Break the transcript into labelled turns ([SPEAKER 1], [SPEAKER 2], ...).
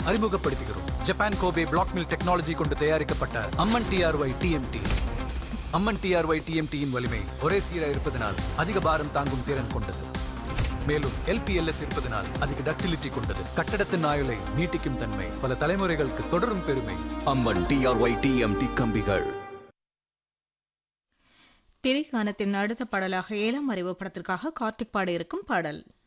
[SPEAKER 1] அறிமுகப்படுத்துகிறோம். Japan Kobe black mill technology கொண்டு தயாரிக்கப்பட்ட அம்மன் டிஆர்ஒய் டிஎம்டி. அம்மன் டிஆர்ஒய் டிஎம்டியின் வலிமை ஒரே சீராக இருப்பதனால் அதிக பாரம் தாங்கும் திறன் கொண்டது. மேலும் எல்பிஎல்எஸ் இருப்பதனால் அதிக டக்டிலிட்டி கொண்டது. கட்டடத்தின் ஆயுளை நீட்டிக்கும் தன்மை, பல தலைமுறைகளுக்கு தொடரும் பெருமை. அம்மன் டிஆர்ஒய் டிஎம்டி கம்பிகள்.
[SPEAKER 2] திரைக்கானத்தின் அடுத்த பாடலாக 7ஆம் அறிவு படத்திற்காக கார்த்திக் பாட இருக்கும் பாடல்.